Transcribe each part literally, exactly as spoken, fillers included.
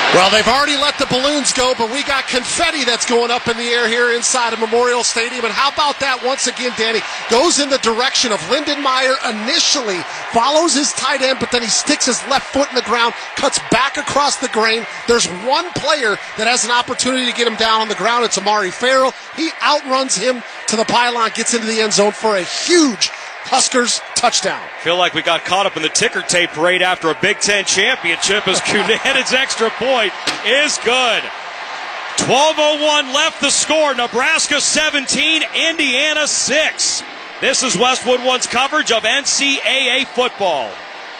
Well, they've already let the balloons go, but we got confetti that's going up in the air here inside of Memorial Stadium. And how about that once again, Danny? Goes in the direction of Lindenmeyer initially, follows his tight end, but then he sticks his left foot in the ground, cuts back across the grain. There's one player that has an opportunity to get him down on the ground. It's Amari Farrell. He outruns him to the pylon, gets into the end zone for a huge Huskers touchdown. Feel like we got caught up in the ticker tape parade after a Big Ten championship as Cunan's extra point is good. twelve oh one left the score. Nebraska seventeen, Indiana six. This is Westwood One's coverage of N C double A football.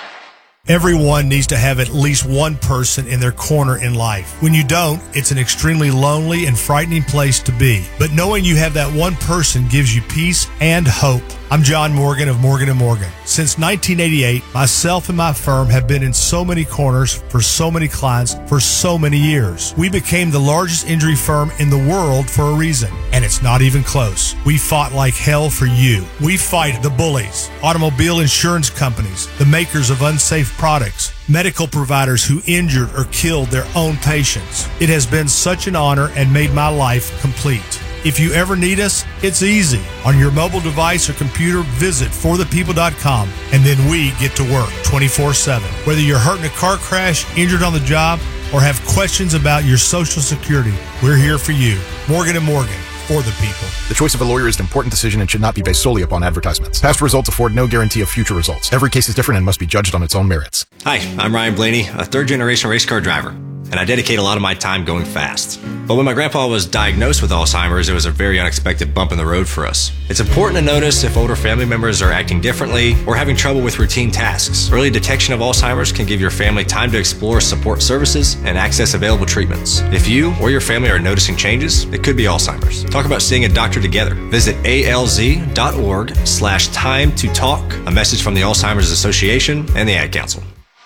Everyone needs to have at least one person in their corner in life. When you don't, it's an extremely lonely and frightening place to be. But knowing you have that one person gives you peace and hope. I'm John Morgan of Morgan and Morgan. Since nineteen eighty-eight, myself and my firm have been in so many corners for so many clients for so many years. We became the largest injury firm in the world for a reason, and it's not even close. We fought like hell for you. We fight the bullies, automobile insurance companies, the makers of unsafe products, medical providers who injured or killed their own patients. It has been such an honor and made my life complete. If you ever need us, it's easy. On your mobile device or computer, visit for the people dot com, and then we get to work twenty-four seven. Whether you're hurt in a car crash, injured on the job, or have questions about your Social Security, we're here for you. Morgan and Morgan, for the people. The choice of a lawyer is an important decision and should not be based solely upon advertisements. Past results afford no guarantee of future results. Every case is different and must be judged on its own merits. Hi, I'm Ryan Blaney, a third-generation race car driver, and I dedicate a lot of my time going fast. But when my grandpa was diagnosed with Alzheimer's, it was a very unexpected bump in the road for us. It's important to notice if older family members are acting differently or having trouble with routine tasks. Early detection of Alzheimer's can give your family time to explore support services and access available treatments. If you or your family are noticing changes, it could be Alzheimer's. Talk about seeing a doctor together. Visit alz.org slash time to talk. A message from the Alzheimer's Association and the Ad Council.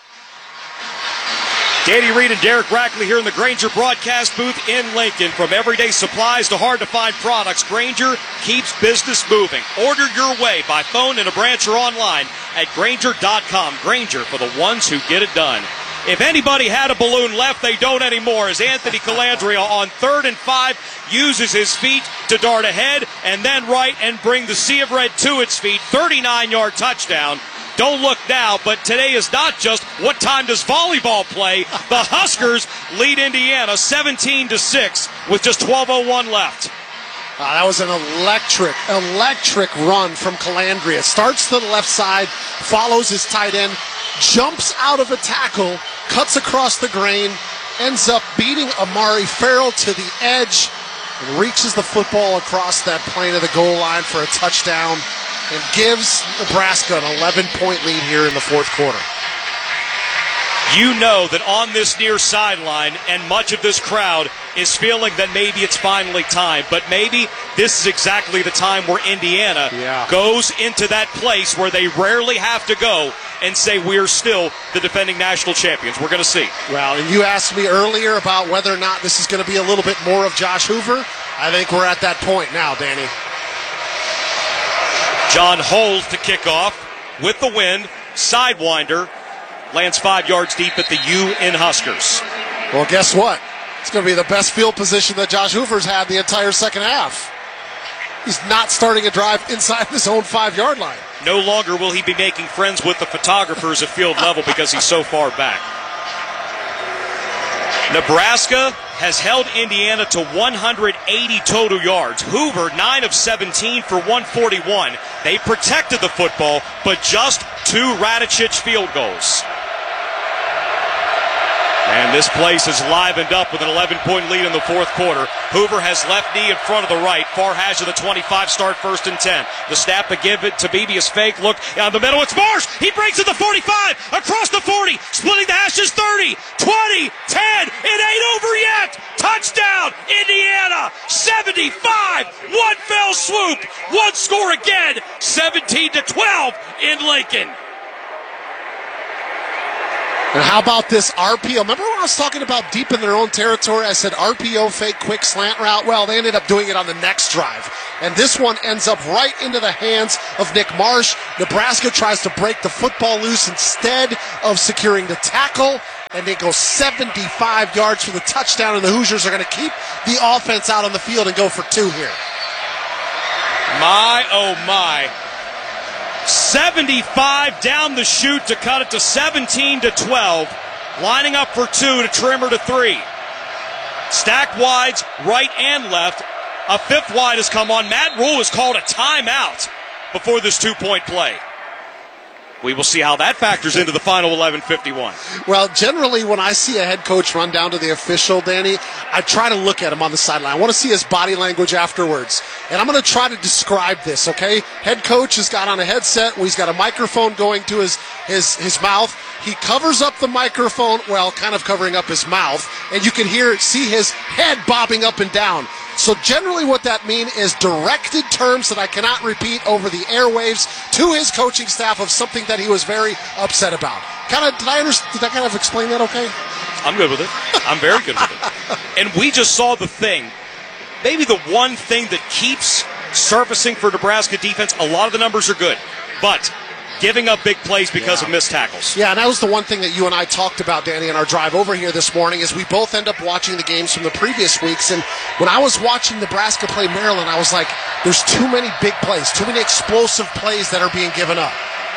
Danny Reed and Derek Rackley here in the Grainger broadcast booth in Lincoln. From everyday supplies to hard-to-find products, Grainger keeps business moving. Order your way by phone, in a branch, or online at Grainger dot com. Grainger, for the ones who get it done. If anybody had a balloon left, they don't anymore, as Anthony Calandria on third and five uses his feet to dart ahead and then right and bring the Sea of Red to its feet. thirty-nine-yard touchdown. Don't look now, but today is not just what time does volleyball play. The Huskers lead Indiana seventeen to six with just twelve oh one left. Uh, that was an electric, electric run from Calandria. Starts to the left side, follows his tight end, jumps out of a tackle, cuts across the grain, ends up beating Amari Farrell to the edge, and reaches the football across that plane of the goal line for a touchdown, and gives Nebraska an eleven-point lead here in the fourth quarter. You know that on this near sideline, and much of this crowd is feeling that maybe it's finally time, but maybe this is exactly the time where Indiana yeah. goes into that place where they rarely have to go and say we're still the defending national champions. We're going to see. Well, and you asked me earlier about whether or not this is going to be a little bit more of Josh Hoover. I think we're at that point now, Danny. John Holt to kick off with the wind. Sidewinder lands five yards deep at the U in Huskers. Well, guess what? It's going to be the best field position that Josh Hoover's had the entire second half. He's not starting a drive inside his own five-yard line. No longer will he be making friends with the photographers at field level because he's so far back. Nebraska has held Indiana to one hundred eighty total yards. Hoover, nine of seventeen for one forty-one. They protected the football, but just two Radicic field goals. And this place is livened up with an eleven-point lead in the fourth quarter. Hoover has left knee in front of the right. Far hash of the twenty-five, start first and ten. The snap to give it to Beebe is fake. Look down the middle. It's Marsh. He breaks at the forty-five, across the forty, splitting the hashes thirty, twenty, ten. It ain't over yet. Touchdown, Indiana, seventy-five. One fell swoop. One score again, seventeen to twelve in Lincoln. And how about this R P O? Remember when I was talking about deep in their own territory? I said R P O, fake, quick slant route. Well, they ended up doing it on the next drive. and this one ends up right into the hands of Nick Marsh. Nebraska tries to break the football loose instead of securing the tackle, and they go seventy-five yards for the touchdown, and the Hoosiers are going to keep the offense out on the field and go for two here. My, oh my. seventy-five down the chute to cut it to seventeen to twelve. Lining up for two to Trimmer to three. Stack wides, right and left. A fifth wide has come on. Matt Rhule has called a timeout before this two-point play. We will see how that factors into the final eleven fifty-one. Well, generally when I see a head coach run down to the official, Danny, I try to look at him on the sideline. I want to see his body language afterwards. And I'm going to try to describe this, okay? Head coach has got on a headset where he's got a microphone going to his, his, his mouth. He covers up the microphone, well, kind of covering up his mouth, and you can hear, see his head bobbing up and down. So generally what that means is directed terms that I cannot repeat over the airwaves to his coaching staff of something that he was very upset about. Kind of, did I understand, did I kind of explain that okay? I'm good with it. I'm very good with it. And we just saw the thing. Maybe the one thing that keeps surfacing for Nebraska defense, a lot of the numbers are good, but giving up big plays because yeah. of missed tackles. Yeah, and that was the one thing that you and I talked about, Danny, in our drive over here this morning, is we both end up watching the games from the previous weeks, and when I was watching Nebraska play Maryland, I was like, there's too many big plays, too many explosive plays that are being given up.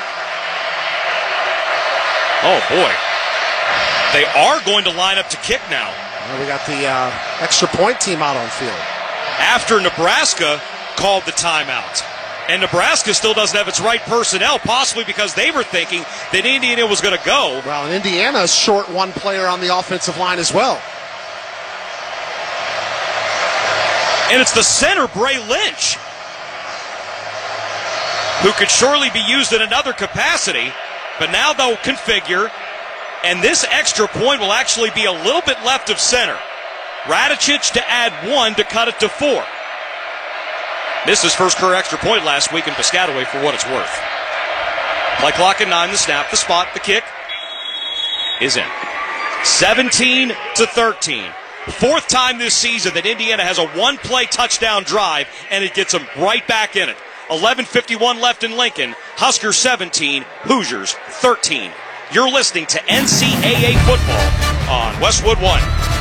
Oh, boy. They are going to line up to kick now. Well, we got the uh, extra point team out on field. After Nebraska called the timeout. And Nebraska still doesn't have its right personnel, possibly because they were thinking that Indiana was going to go. Well, and Indiana's short one player on the offensive line as well. And it's the center, Bray Lynch, who could surely be used in another capacity, but now they'll configure, and this extra point will actually be a little bit left of center. Radicic to add one to cut it to four. Missed his first career extra point last week in Piscataway for what it's worth. Play clock at nine, the snap, the spot, the kick is in. seventeen to thirteen. Fourth time this season that Indiana has a one-play touchdown drive, and it gets them right back in it. eleven fifty-one left in Lincoln. Huskers seventeen, Hoosiers thirteen. You're listening to N C double A football on Westwood One.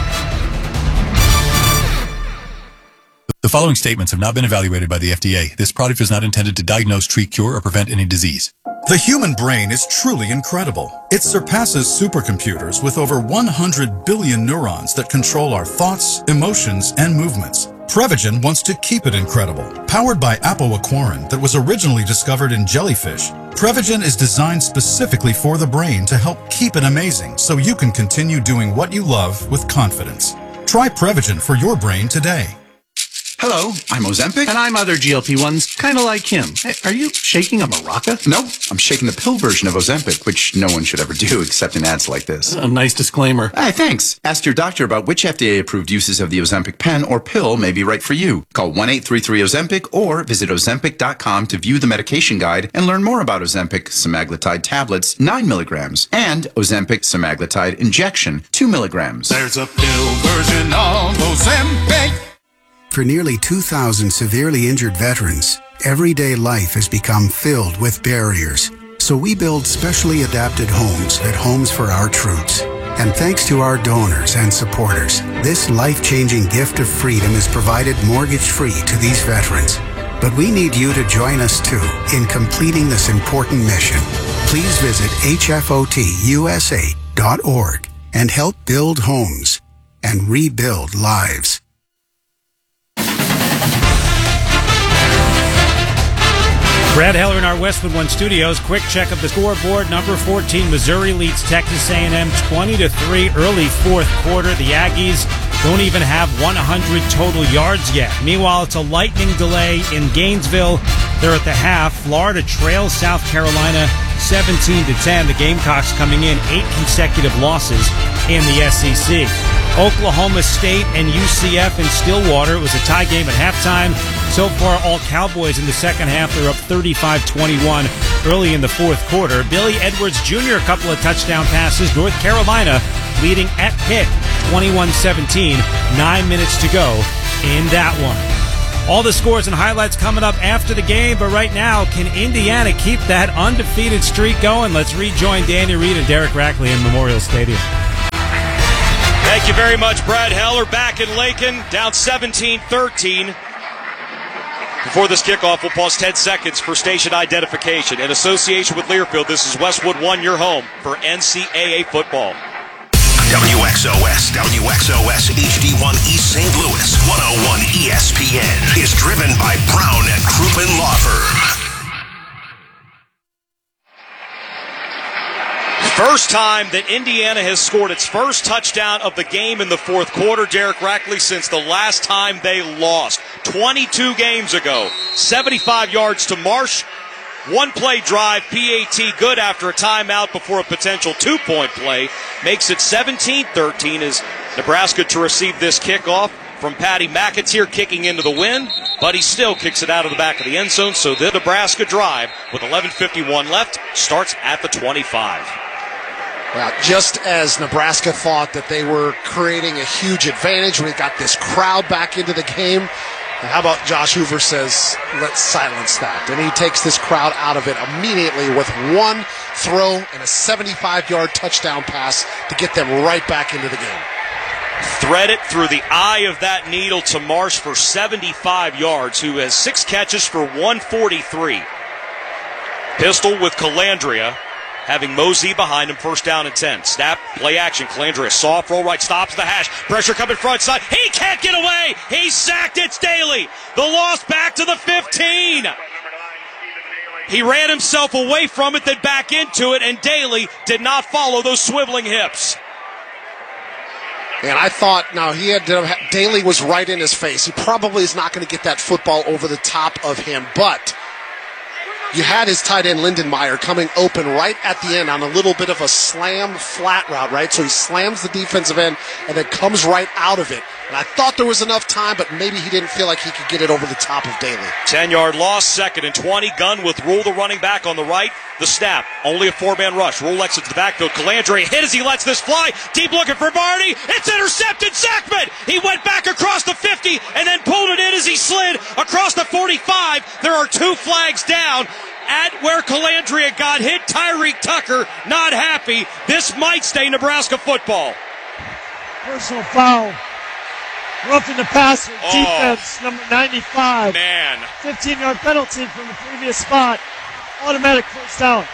The following statements have not been evaluated by the F D A. This product is not intended to diagnose, treat, cure, or prevent any disease. The human brain is truly incredible. It surpasses supercomputers with over one hundred billion neurons that control our thoughts, emotions, and movements. Prevagen wants to keep it incredible. Powered by apoaquarin that was originally discovered in jellyfish, Prevagen is designed specifically for the brain to help keep it amazing so you can continue doing what you love with confidence. Try Prevagen for your brain today. Hello, I'm Ozempic. And I'm other G L P ones, kind of like him. Hey, are you shaking a maraca? No, I'm shaking the pill version of Ozempic, which no one should ever do except in ads like this. A nice disclaimer. Hey, thanks. Ask your doctor about which F D A-approved uses of the Ozempic pen or pill may be right for you. Call one eight three three Ozempic or visit Ozempic dot com to view the medication guide and learn more about Ozempic semaglutide tablets, nine milligrams, and Ozempic semaglutide injection, two milligrams. There's a pill version of Ozempic. For nearly two thousand severely injured veterans, everyday life has become filled with barriers. So we build specially adapted homes at Homes for Our Troops. And thanks to our donors and supporters, this life-changing gift of freedom is provided mortgage-free to these veterans. But we need you to join us too in completing this important mission. Please visit H F O T U S A dot org and help build homes and rebuild lives. Brad Heller in our Westwood One studios. Quick check of the scoreboard. Number fourteen, Missouri leads Texas A and M twenty to three early fourth quarter. The Aggies don't even have one hundred total yards yet. Meanwhile, it's a lightning delay in Gainesville. They're at the half. Florida trails South Carolina seventeen to ten. The Gamecocks coming in eight consecutive losses in the S E C. Oklahoma State and U C F in Stillwater. It was a tie game at halftime. So far, all Cowboys in the second half. They're up thirty-five twenty-one early in the fourth quarter. Billy Edwards Junior, a couple of touchdown passes. North Carolina leading at Pitt twenty-one seventeen. Nine minutes to go in that one. All the scores and highlights coming up after the game, but right now, can Indiana keep that undefeated streak going? Let's rejoin Danny Reed and Derek Rackley in Memorial Stadium. Thank you very much, Brad Heller. Back in Lincoln, down seventeen thirteen. Before this kickoff, we'll pause ten seconds for station identification. In association with Learfield, this is Westwood One, your home for N C double A football. W X O S, W X O S H D one East Saint Louis, one oh one E S P N is driven by Brown and Crouppen Law Firm. First time that Indiana has scored its first touchdown of the game in the fourth quarter, Derek Rackley, since the last time they lost. twenty-two games ago. seventy-five yards to Marsh. One play drive, P A T good after a timeout before a potential two-point play. Makes it seventeen thirteen as Nebraska to receive this kickoff from Patty McAteer, kicking into the wind, but he still kicks it out of the back of the end zone. So the Nebraska drive with eleven fifty-one left starts at the twenty-five. Well, just as Nebraska thought that they were creating a huge advantage, we got this crowd back into the game. And how about Josh Hoover says, let's silence that. And he takes this crowd out of it immediately with one throw and a seventy-five-yard touchdown pass to get them right back into the game. Thread it through the eye of that needle to Marsh for seventy-five yards, who has six catches for one forty-three. Pistol with Calandria, having Mosey behind him, first down and ten. Snap, play action. Calandria, soft roll right, stops the hash. Pressure coming front side. He can't get away. He's sacked. It's Daly. The loss back to the fifteen. He ran himself away from it, then back into it, and Daly did not follow those swiveling hips. And I thought, now he had to, Daly was right in his face. He probably is not going to get that football over the top of him, but you had his tight end, Lindenmeyer, coming open right at the end on a little bit of a slam flat route, right? So he slams the defensive end and then comes right out of it. And I thought there was enough time, but maybe he didn't feel like he could get it over the top of Daly. ten-yard loss, second and twenty. Gunn with Rule, the running back, on the right. The snap, only a four-man rush. Rule exits the backfield. Calandria hit as he lets this fly. Deep looking for Barney. It's intercepted. Zachman. He went back across the fifty and then pulled it in as he slid across the forty-five. There are two flags down at where Calandria got hit. Tyreek Tucker not happy. This might stay Nebraska football. Personal foul. Roughing the passer. Oh, defense, number ninety-five. Man. fifteen-yard penalty from the previous spot. Automatic first down.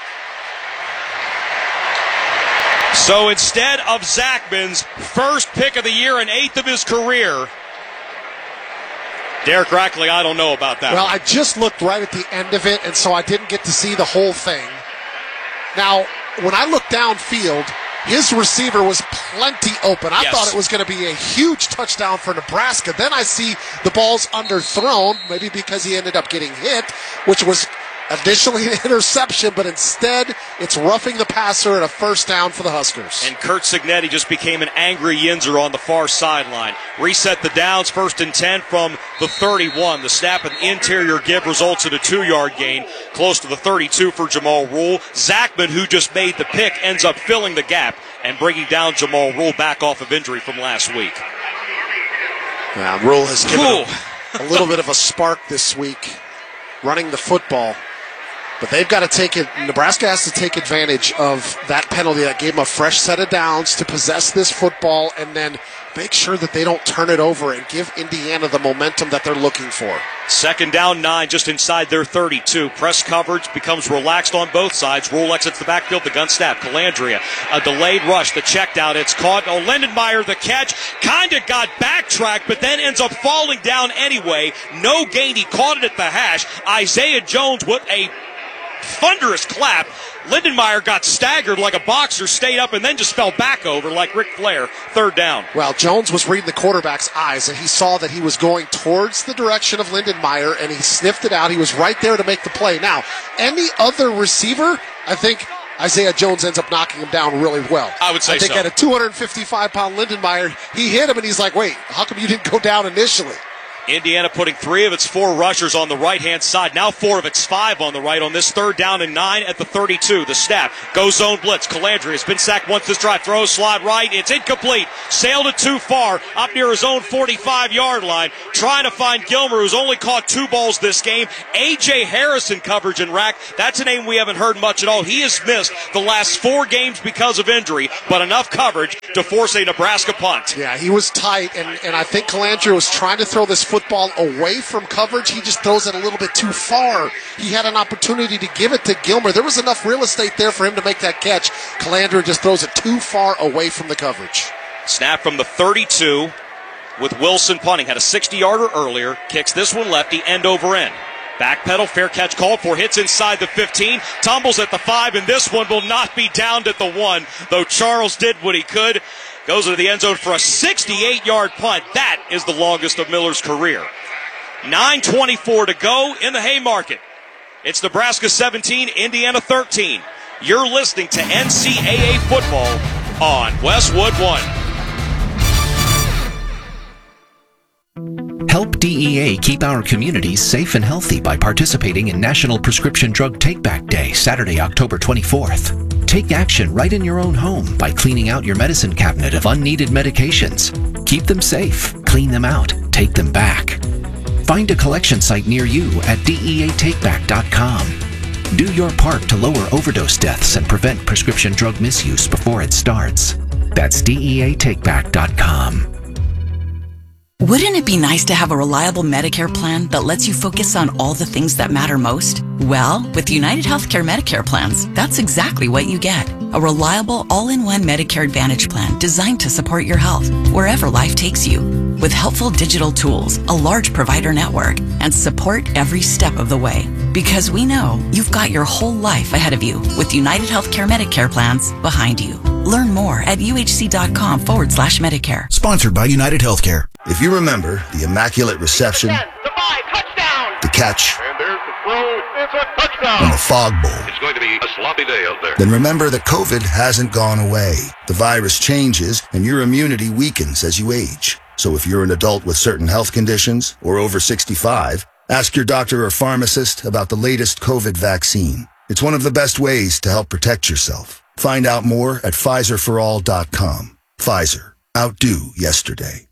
So instead of Zachman's first pick of the year and eighth of his career, Derek Rackley, I don't know about that. Well, one. I just looked right at the end of it, and so I didn't get to see the whole thing. Now, when I looked downfield, his receiver was plenty open. I yes. thought it was going to be a huge touchdown for Nebraska. Then I see the ball's underthrown, maybe because he ended up getting hit, which was initially an interception, but instead it's roughing the passer and a first down for the Huskers. And Kurt Signetti just became an angry Yinzer on the far sideline. Reset the downs, first and ten from the thirty-one. The snap and interior give results in a two-yard gain, close to the thirty-two for Jamal Rule. Zachman, who just made the pick, ends up filling the gap and bringing down Jamal Rule back off of injury from last week. Yeah, Rule has given a, a little bit of a spark this week running the football. But they've got to take it. Nebraska has to take advantage of that penalty that gave them a fresh set of downs to possess this football and then make sure that they don't turn it over and give Indiana the momentum that they're looking for. Second down, nine, just inside their thirty-two. Press coverage becomes relaxed on both sides. Rule exits the backfield, the gun snap. Calandria, a delayed rush, the check down. It's caught. Oh, Lindenmeyer, the catch, kind of got backtracked, but then ends up falling down anyway. No gain. He caught it at the hash. Isaiah Jones with a thunderous clap. Lindenmeyer got staggered like a boxer, stayed up, and then just fell back over like Ric Flair. Third down. Well, Jones was reading the quarterback's eyes, and he saw that he was going towards the direction of Lindenmeyer, and he sniffed it out. He was right there to make the play. Now, any other receiver, I think Isaiah Jones ends up knocking him down really well. I would say I think so. at a two hundred fifty-five pound Lindenmeyer, he hit him, and he's like, wait, how come you didn't go down initially? Indiana putting three of its four rushers on the right-hand side. Now four of its five on the right on this third down and nine at the thirty-two. The snap goes zone blitz. Calandria has been sacked once this drive. Throws slide right. It's incomplete. Sailed it too far up near his own forty-five-yard line. Trying to find Gilmer, who's only caught two balls this game. A J. Harrison coverage in rack. That's a name we haven't heard much at all. He has missed the last four games because of injury, but enough coverage to force a Nebraska punt. Yeah, he was tight, and, and I think Calandria was trying to throw this football away from coverage. He just throws it a little bit too far. He had an opportunity to give it to Gilmer. There was enough real estate there for him to make that catch. Calandria just throws it too far away from the coverage. Snap from the thirty-two with Wilson punting. Had a sixty-yarder earlier. Kicks this one lefty, end over end. Backpedal, fair catch called for, hits inside the fifteen, tumbles at the five, and this one will not be downed at the one, though Charles did what he could. Goes into the end zone for a sixty-eight-yard punt. That is the longest of Miller's career. nine twenty-four to go in the Haymarket. It's Nebraska seventeen, Indiana thirteen. You're listening to N C double A football on Westwood One. Help D E A keep our communities safe and healthy by participating in National Prescription Drug Take-Back Day, Saturday, October twenty-fourth. Take action right in your own home by cleaning out your medicine cabinet of unneeded medications. Keep them safe, clean them out, take them back. Find a collection site near you at D E A take back dot com. Do your part to lower overdose deaths and prevent prescription drug misuse before it starts. That's D E A take back dot com. Wouldn't it be nice to have a reliable Medicare plan that lets you focus on all the things that matter most? Well, with United Healthcare Medicare plans, that's exactly what you get. A reliable, all-in-one Medicare Advantage plan designed to support your health wherever life takes you. With helpful digital tools, a large provider network, and support every step of the way. Because we know you've got your whole life ahead of you with United Healthcare Medicare plans behind you. Learn more at uhc.com forward slash Medicare. Sponsored by United Healthcare. If you remember the immaculate reception, the catch, and there's the throw. It's a touchdown. and the fog bowl, It's going to be a sloppy day out there. then remember that COVID hasn't gone away. The virus changes and your immunity weakens as you age. So if you're an adult with certain health conditions or over sixty-five, ask your doctor or pharmacist about the latest COVID vaccine. It's one of the best ways to help protect yourself. Find out more at Pfizer for all dot com. Pfizer. Outdo yesterday.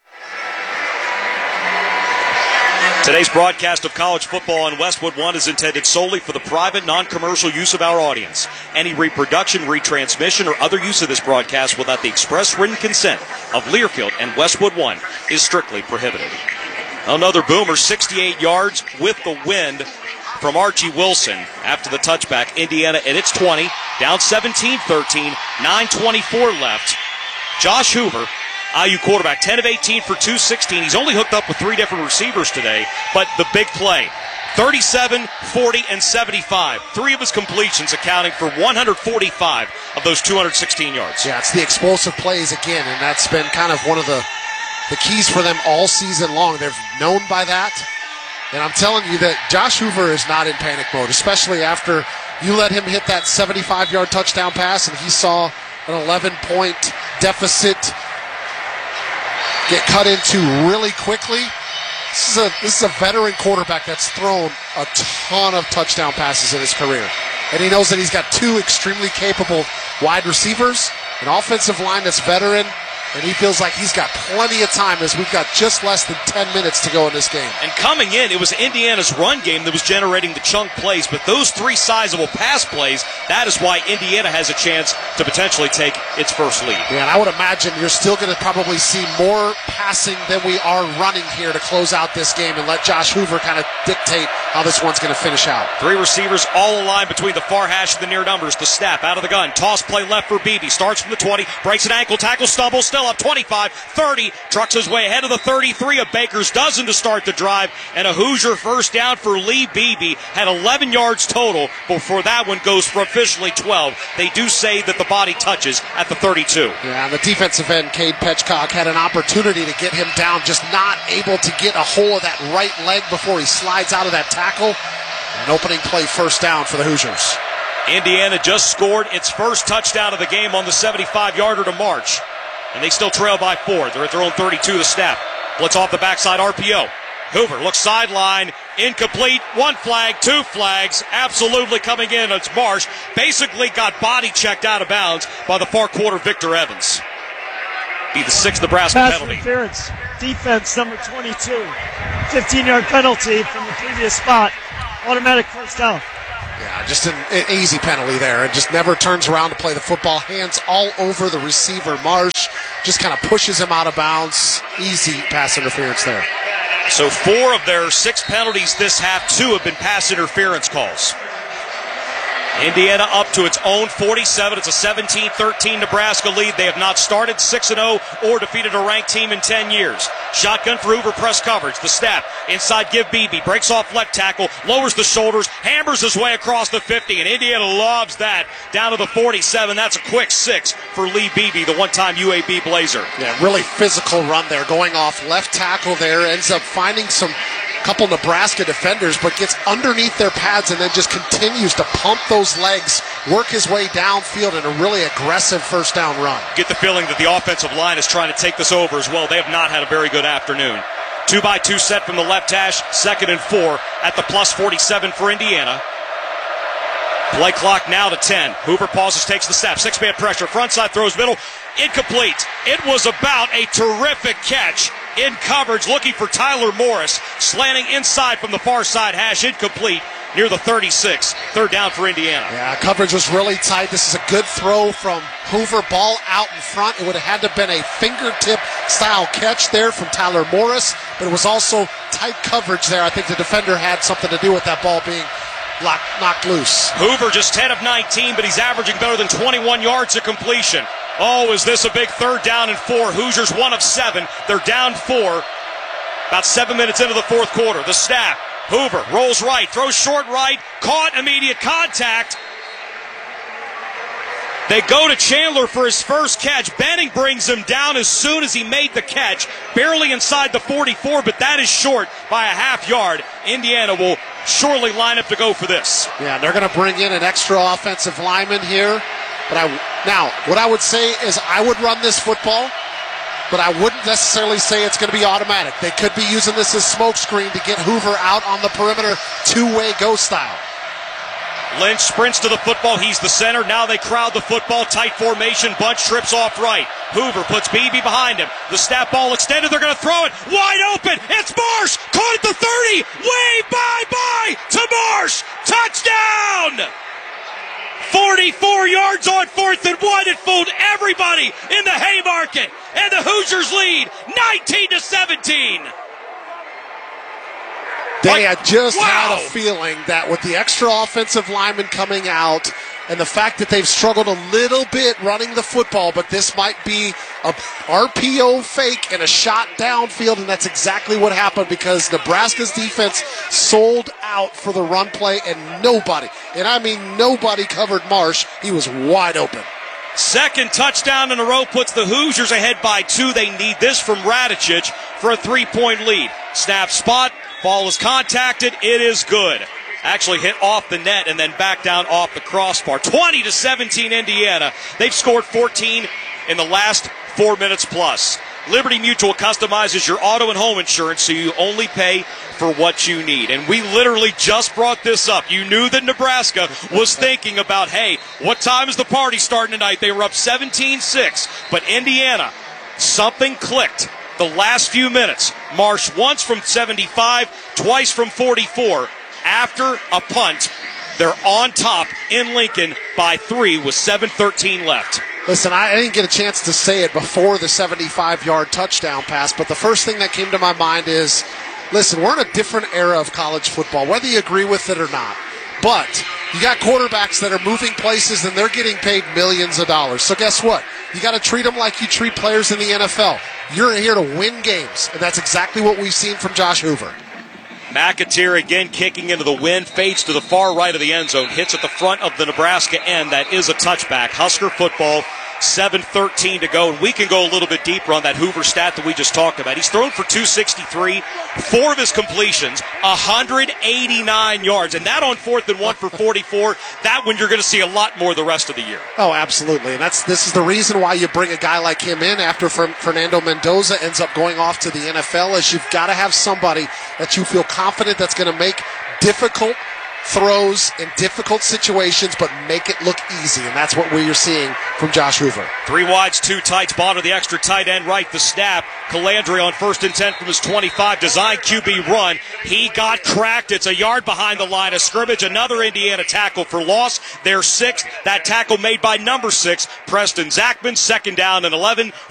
Today's broadcast of college football on Westwood One is intended solely for the private, non-commercial use of our audience. Any reproduction, retransmission, or other use of this broadcast without the express written consent of Learfield and Westwood One is strictly prohibited. Another boomer, sixty-eight yards with the wind from Archie Wilson after the touchback. Indiana at its twenty, down seventeen thirteen, nine twenty-four left. Josh Hoover, I U quarterback, ten of eighteen for two sixteen. He's only hooked up with three different receivers today, but the big play, thirty-seven, forty, and seventy-five. Three of his completions accounting for one hundred forty-five of those two hundred sixteen yards. Yeah, it's the explosive plays again, and that's been kind of one of the, the keys for them all season long. They're known by that, and I'm telling you that Josh Hoover is not in panic mode, especially after you let him hit that seventy-five-yard touchdown pass, and he saw an eleven-point deficit get cut into really quickly. This is a this is a veteran quarterback that's thrown a ton of touchdown passes in his career. And he knows that he's got two extremely capable wide receivers, an offensive line that's veteran, and he feels like he's got plenty of time as we've got just less than ten minutes to go in this game. And coming in, it was Indiana's run game that was generating the chunk plays, but those three sizable pass plays, that is why Indiana has a chance to potentially take its first lead. Yeah, and I would imagine you're still going to probably see more passing than we are running here to close out this game and let Josh Hoover kind of dictate how this one's going to finish out. Three receivers all aligned between the far hash and the near numbers. The snap out of the gun. Toss play left for Beebe. Starts from the twenty. Breaks an ankle. Tackle stumble. Still up twenty-five, thirty. Trucks his way ahead of the thirty-three of Baker's dozen to start the drive. And a Hoosier first down for Lee Beebe. Had eleven yards total before that one goes for officially twelve. They do say that the body touches at the thirty-two. Yeah, on the defensive end, Cade Petchcock had an opportunity to get him down, just not able to get a hold of that right leg before he slides out of that tackle. An opening play first down for the Hoosiers. Indiana just scored its first touchdown of the game on the seventy-five-yarder to March. And they still trail by four. They're at their own thirty-two to snap. Blitz off the backside, R P O. Hoover looks sideline, incomplete, one flag, two flags, absolutely coming in. It's Marsh. Basically got body checked out of bounds by the far quarter Victor Evans. Be the sixth Nebraska Pass penalty. Interference, defense number twenty-two. fifteen-yard penalty from the previous spot. Automatic first down. Yeah, just an, an easy penalty there. And just never turns around to play the football. Hands all over the receiver. Marsh just kind of pushes him out of bounds. Easy pass interference there. So four of their six penalties this half, two have been pass interference calls. Indiana up to its own forty-seven. It's a seventeen thirteen Nebraska lead. They have not started six and oh or defeated a ranked team in ten years. Shotgun for Hoover, press coverage. The snap. Inside, give Beebe. Breaks off left tackle. Lowers the shoulders. Hammers his way across the fifty. And Indiana lobs that down to the forty-seven. That's a quick six for Lee Beebe, the one-time U A B Blazer. Yeah, really physical run there. Going off left tackle there. Ends up finding some couple Nebraska defenders, but gets underneath their pads and then just continues to pump those legs, work his way downfield in a really aggressive first down run. Get the feeling that the offensive line is trying to take this over as well. They have not had a very good afternoon. Two by two set from the left hash, second and four at the plus forty-seven for Indiana. Play clock now to ten. Hoover pauses, takes the snap. Six-man pressure, front side throws middle. Incomplete. It was about a terrific catch in coverage, looking for Tyler Morris. Slanting inside from the far side hash, incomplete near the thirty-six. Third down for Indiana. Yeah, coverage was really tight. This is a good throw from Hoover. Ball out in front. It would have had to have been a fingertip-style catch there from Tyler Morris, but it was also tight coverage there. I think the defender had something to do with that ball being Lock, knocked loose. Hoover just ten of nineteen, but he's averaging better than twenty-one yards to completion. Oh, is this a big third down and four? Hoosiers one of seven. They're down four. About seven minutes into the fourth quarter. The snap. Hoover rolls right, throws short right, caught, immediate contact. They go to Chandler for his first catch. Benning brings him down as soon as he made the catch. Barely inside the forty-four, but that is short by a half yard. Indiana will surely line up to go for this. Yeah, they're going to bring in an extra offensive lineman here. But I now, what I would say is I would run this football, but I wouldn't necessarily say it's going to be automatic. They could be using this as smokescreen to get Hoover out on the perimeter, two-way go style. Lynch sprints to the football. He's the center. Now they crowd the football. Tight formation. Bunch trips off right. Hoover puts Beebe behind him. The snap ball extended. They're going to throw it. Wide open. It's Marsh. Caught at the thirty. Way bye-bye to Marsh. Touchdown! forty-four yards on fourth and one. It fooled everybody in the Haymarket. And the Hoosiers lead nineteen to seventeen. They had just wow. had a feeling that with the extra offensive lineman coming out and the fact that they've struggled a little bit running the football, but this might be a R P O fake and a shot downfield, and that's exactly what happened because Nebraska's defense sold out for the run play, and nobody, and I mean nobody covered Marsh. He was wide open. Second touchdown in a row puts the Hoosiers ahead by two. They need this from Radicic for a three-point lead. Snap spot. Ball is contacted. It is good. Actually hit off the net and then back down off the crossbar. twenty to seventeen Indiana. They've scored fourteen in the last four minutes plus. Liberty Mutual customizes your auto and home insurance so you only pay for what you need. And we literally just brought this up. You knew that Nebraska was thinking about, hey, what time is the party starting tonight? They were up seventeen six. But Indiana, something clicked the last few minutes. Marsh once from seventy-five, twice from forty-four. After a punt, they're on top in Lincoln by three with seven thirteen left. Listen, I didn't get a chance to say it before the seventy-five-yard touchdown pass, but the first thing that came to my mind is, listen, we're in a different era of college football, whether you agree with it or not. But you got quarterbacks that are moving places, and they're getting paid millions of dollars. So guess what? You got to treat them like you treat players in the N F L. You're here to win games, and that's exactly what we've seen from Josh Hoover. McAteer again kicking into the wind, fades to the far right of the end zone, hits at the front of the Nebraska end. That is a touchback. Husker football seven thirteen to go, and we can go a little bit deeper on that Hoover stat that we just talked about. He's thrown for two sixty-three, four of his completions, one hundred eighty-nine yards, and that on fourth and one for forty-four. That one you're going to see a lot more the rest of the year. Oh, absolutely, and that's this is the reason why you bring a guy like him in after Fernando Mendoza ends up going off to the N F L, is you've got to have somebody that you feel confident that's going to make difficult throws in difficult situations, but make it look easy, and that's what we're seeing from Josh Hoover. Three wides, two tights, bottom of the extra tight end right, the snap. Calandre on first and ten from his twenty-five, design Q B run. He got cracked. It's a yard behind the line of scrimmage. Another Indiana tackle for loss. Their sixth. That tackle made by number six, Preston Zachman. Second down and eleven.